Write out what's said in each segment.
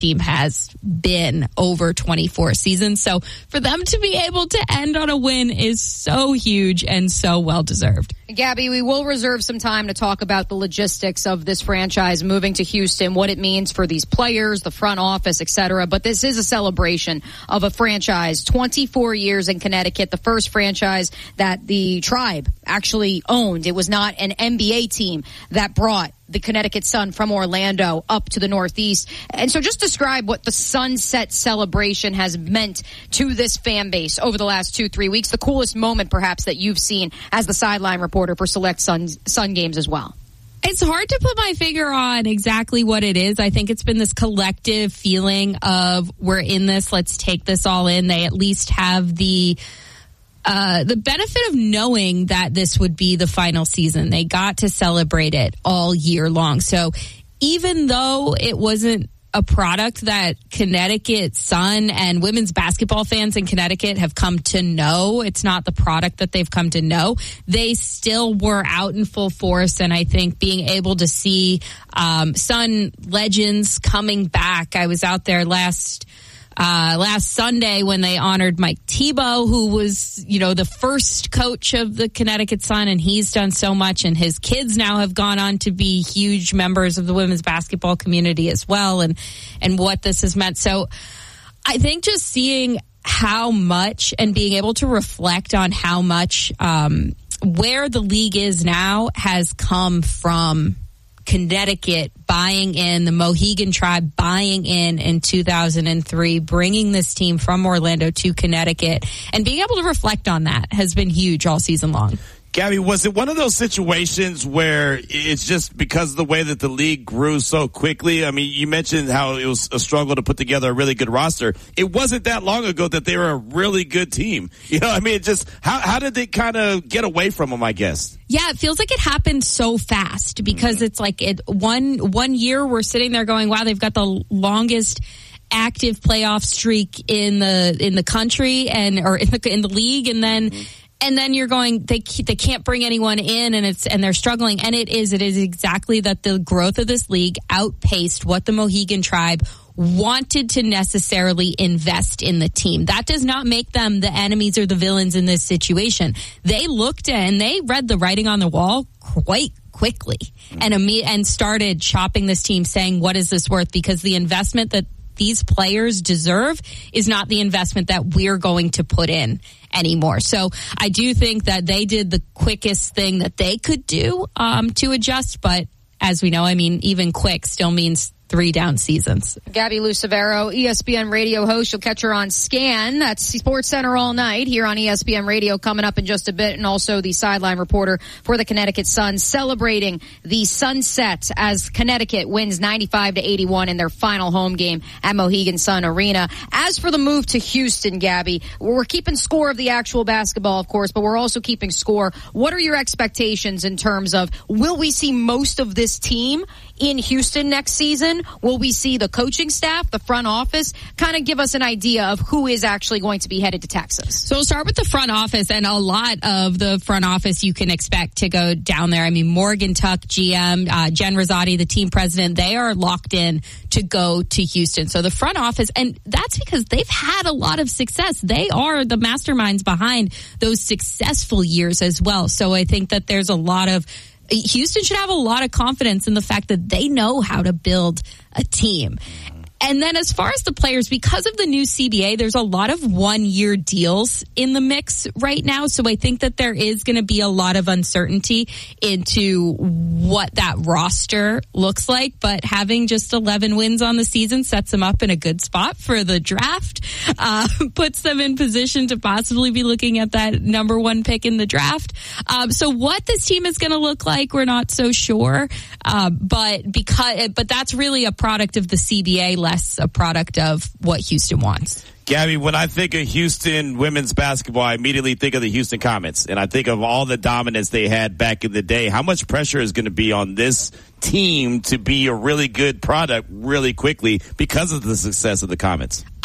team has been over 24 seasons. So for them to be able to end on a win is so huge and so well deserved. Gabby, we will reserve some time to talk about the logistics of this franchise moving to Houston, what it means for these players, the front office, etc. But this is a celebration of a franchise, 24 years in Connecticut, the first franchise that the Tribe actually owned. It was not an NBA team that brought the Connecticut Sun from Orlando up to the Northeast. And so just describe what the Sunset celebration has meant to this fan base over the last 2-3 weeks, the coolest moment perhaps that you've seen as the sideline reporter for select Sun games as well. It's hard to put my finger on exactly what it is. I think it's been this collective feeling of we're in this, let's take this all in. They at least have the benefit of knowing that this would be the final season. They got to celebrate it all year long. So even though it wasn't a product that Connecticut Sun and women's basketball fans in Connecticut have come to know, it's not the product that they've come to know, they still were out in full force. And I think being able to see Sun legends coming back. I was out there last Sunday when they honored Mike Tebow, who was, the first coach of the Connecticut Sun, and he's done so much, and his kids now have gone on to be huge members of the women's basketball community as well, and what this has meant. So I think just seeing how much and being able to reflect on how much where the league is now has come from Connecticut buying in, the Mohegan Tribe buying in 2003, bringing this team from Orlando to Connecticut, and being able to reflect on that has been huge all season long. Gabby, was it one of those situations where it's just because of the way that the league grew so quickly? I mean, you mentioned how it was a struggle to put together a really good roster. It wasn't that long ago that they were a really good team. How did they kind of get away from them, I guess? Yeah, it feels like it happened so fast because it's like one year we're sitting there going, wow, they've got the longest active playoff streak in the country or in the league, and then you're going, they can't bring anyone in, and they're struggling. And it is exactly that the growth of this league outpaced what the Mohegan Tribe wanted to necessarily invest in the team. That does not make them the enemies or the villains in this situation. They looked and they read the writing on the wall quite quickly and started shopping this team, saying, what is this worth? Because the investment that these players deserve is not the investment that we're going to put in anymore. So I do think that they did the quickest thing that they could do to adjust. But as we know, even quick still means 3 down seasons. Gabby Lucevero, ESPN radio host. You'll catch her on Scan. That's Sports Center all night here on ESPN Radio coming up in just a bit. And also the sideline reporter for the Connecticut Sun, celebrating the sunset as Connecticut wins 95-81 in their final home game at Mohegan Sun Arena. As for the move to Houston, Gabby, we're keeping score of the actual basketball, of course, but we're also keeping score. What are your expectations in terms of, will we see most of this team in Houston next season? Will we see the coaching staff, the front office? Kind of give us an idea of who is actually going to be headed to Texas. So we'll start with the front office, and a lot of the front office you can expect to go down there. Morgan Tuck, GM, Jen Rosati, the team president, they are locked in to go to Houston. So the front office, and that's because they've had a lot of success. They are the masterminds behind those successful years as well. So I think that Houston should have a lot of confidence in the fact that they know how to build a team. And then as far as the players, because of the new CBA, there's a lot of one-year deals in the mix right now. So I think that there is going to be a lot of uncertainty into what that roster looks like. But having just 11 wins on the season sets them up in a good spot for the draft, puts them in position to possibly be looking at that number 1 pick in the draft. So what this team is going to look like, we're not so sure. But that's really a product of the CBA, less a product of what Houston wants. Gabby, when I think of Houston women's basketball, I immediately think of the Houston Comets, and I think of all the dominance they had back in the day. How much pressure is going to be on this team to be a really good product really quickly because of the success of the Comets?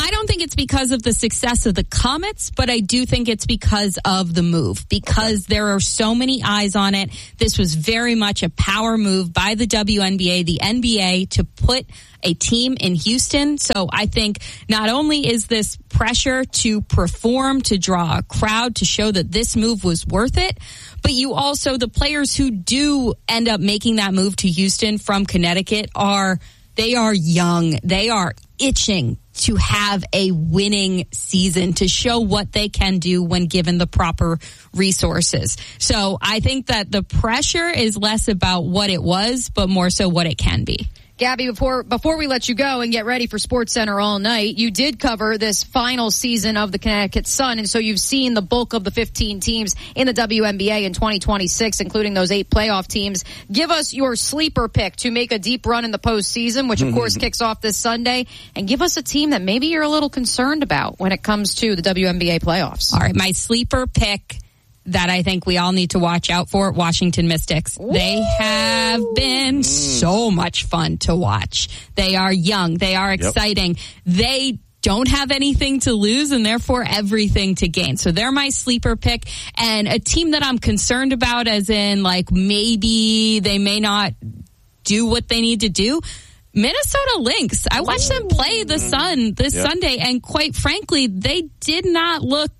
I don't think it's because of the success of the Comets, but I do think it's because of the move, because there are so many eyes on it. This was very much a power move by the WNBA, the NBA, to put a team in Houston. So I think not only is this pressure to perform, to draw a crowd, to show that this move was worth it, but you also, the players who do end up making that move to Houston from Connecticut they are young. They are itching to have a winning season, to show what they can do when given the proper resources. So I think that the pressure is less about what it was, but more so what it can be. Gabby, before we let you go and get ready for SportsCenter all night, you did cover this final season of the Connecticut Sun, and so you've seen the bulk of the 15 teams in the WNBA in 2026, including those 8 playoff teams. Give us your sleeper pick to make a deep run in the postseason, which of course kicks off this Sunday, and give us a team that maybe you're a little concerned about when it comes to the WNBA playoffs. All right, my sleeper pick that I think we all need to watch out for, Washington Mystics. Ooh. They have been so much fun to watch. They are young. They are exciting. Yep. They don't have anything to lose and therefore everything to gain. So they're my sleeper pick, and a team that I'm concerned about, as in like maybe they may not do what they need to do. Minnesota Lynx. I watched them play the Sun this Sunday, and quite frankly, they did not look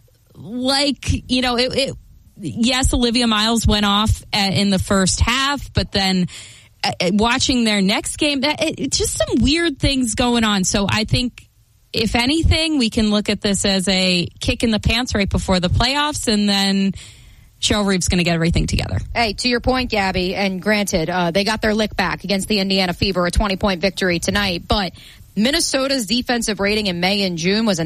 like, you know, yes, Olivia Miles went off in the first half, but then watching their next game, just some weird things going on. So I think, if anything, we can look at this as a kick in the pants right before the playoffs, and then Cheryl Reeve's going to get everything together. Hey, to your point, Gabby, and granted, they got their lick back against the Indiana Fever, a 20-point victory tonight, but Minnesota's defensive rating in May and June was a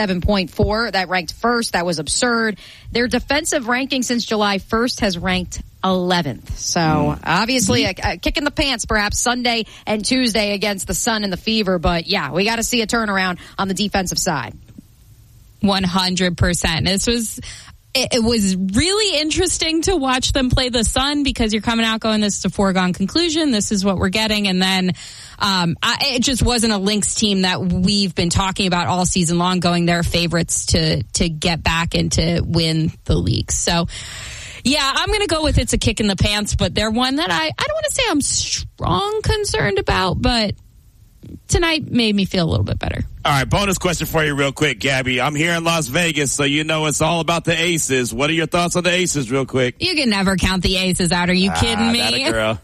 97.4. That ranked first. That was absurd. Their defensive ranking since July 1st has ranked 11th. So obviously a kick in the pants perhaps Sunday and Tuesday against the Sun and the Fever. But yeah, we got to see a turnaround on the defensive side. 100%. It was really interesting to watch them play the Sun, because you're coming out going, this is a foregone conclusion. This is what we're getting. And then it just wasn't a Lynx team that we've been talking about all season long, going their favorites to get back and to win the league. So, yeah, I'm going to go with it's a kick in the pants, but they're one that I don't want to say I'm strong concerned about, but tonight made me feel a little bit better. All right, bonus question for you real quick, Gabby. I'm here in Las Vegas, so you know it's all about the Aces. What are your thoughts on the Aces real quick? You can never count the Aces out. Are you kidding me? That a girl.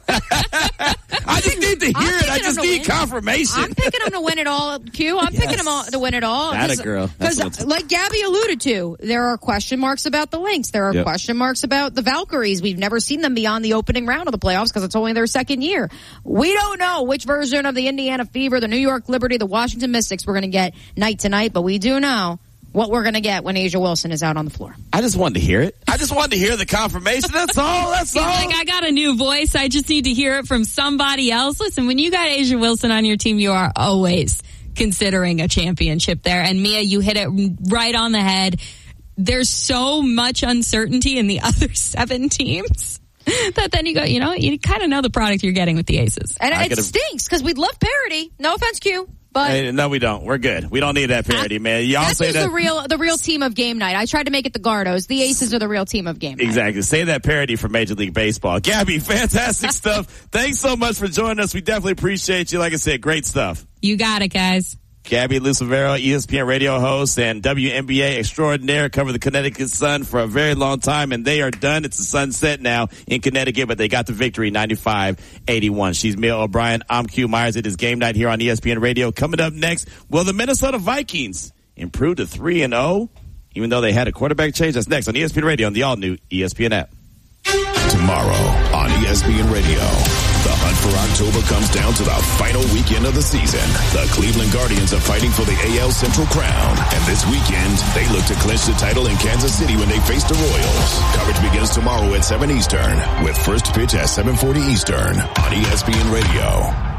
I just need to hear it. I just need confirmation. I'm picking them to win it all, Q. I'm picking them to win it all. That a girl. Because like Gabby alluded to, there are question marks about the Lynx. There are question marks about the Valkyries. We've never seen them beyond the opening round of the playoffs because it's only their second year. We don't know which version of the Indiana Fever, the New York Liberty, the Washington Mystics we're going to get night to night, but we do know what we're going to get when A'ja Wilson is out on the floor. I just wanted to hear it. I just wanted to hear the confirmation. That's all. That's all. Like, I got a new voice. I just need to hear it from somebody else. Listen, when you got A'ja Wilson on your team, you are always considering a championship there. And Mia, you hit it right on the head. There's so much uncertainty in the other 7 teams that then you go, you know, you kind of know the product you're getting with the Aces. And it stinks because we'd love parity. No offense, Q. But hey, no, we don't. We're good. We don't need that parity, man. Y'all say that the real team of game night. I tried to make it the Gardos. The Aces are the real team of game night. Exactly. Say that parity for Major League Baseball. Gabby, fantastic stuff. Thanks so much for joining us. We definitely appreciate you. Like I said, great stuff. You got it, guys. Gabby Lucevero, ESPN radio host and WNBA extraordinaire, covered the Connecticut Sun for a very long time, and they are done. It's a sunset now in Connecticut, but they got the victory, 95-81. She's Mia O'Brien. I'm Q Myers. It is game night here on ESPN Radio. Coming up next, will the Minnesota Vikings improve to 3-0, even though they had a quarterback change? That's next on ESPN Radio on the all-new ESPN app. Tomorrow on ESPN Radio, the hunt for October comes down to the final weekend of the season. The Cleveland Guardians are fighting for the AL Central crown. And this weekend, they look to clinch the title in Kansas City when they face the Royals. Coverage begins tomorrow at 7 Eastern, with first pitch at 7:40 Eastern on ESPN Radio.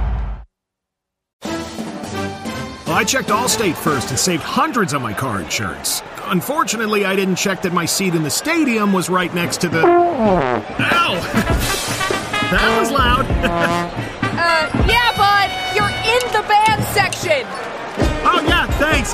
Well, I checked Allstate first and saved hundreds on my car insurance. Unfortunately, I didn't check that my seat in the stadium was right next to the... Ow! That was loud. Yeah, bud. You're in the band section. Oh, yeah, thanks.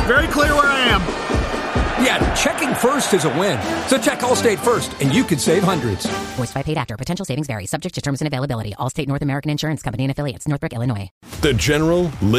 Very clear where I am. Yeah, checking first is a win. So check Allstate first, and you could save hundreds. Voiced by paid actor. Potential savings vary. Subject to terms and availability. Allstate North American Insurance Company and affiliates. Northbrook, Illinois. The General